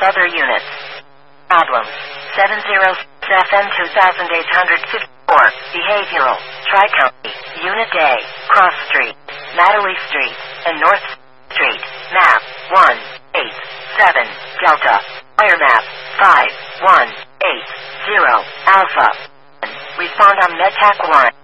other units. Problem 70FM 2854. Behavioral. Tri-County. Unit A. Cross Street. Natalie Street. And North Street. Map 187. Delta. Fire map 5180. Alpha. Respond on MedTac 1.